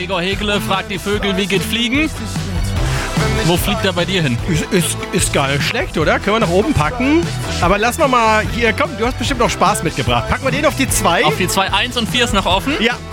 Gregor Hegele fragt die Vögel, wie geht Fliegen? Wo fliegt er bei dir hin? Ist gar nicht schlecht, oder? Können wir nach oben packen. Aber lass noch mal hier, komm, du hast bestimmt noch Spaß mitgebracht. Packen wir den auf die 2. Auf die 2, 1 und 4 ist noch offen. Ja.